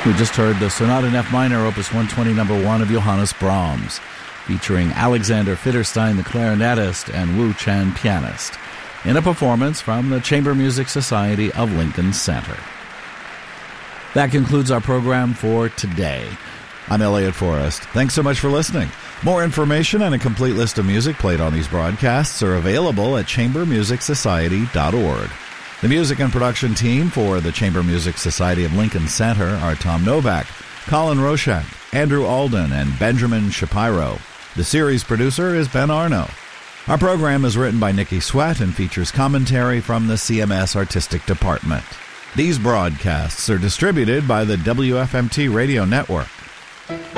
We just heard the Sonata in F minor, Opus 120, number 1 of Johannes Brahms, featuring Alexander Fitterstein, the clarinetist, and Wu Chan, pianist, in a performance from the Chamber Music Society of Lincoln Center. That concludes our program for today. I'm Elliot Forrest. Thanks so much for listening. More information and a complete list of music played on these broadcasts are available at chambermusicsociety.org. The music and production team for the Chamber Music Society of Lincoln Center are Tom Novak, Colin Roshak, Andrew Alden, and Benjamin Shapiro. The series producer is Ben Arno. Our program is written by Nikki Sweat and features commentary from the CMS Artistic Department. These broadcasts are distributed by the WFMT Radio Network.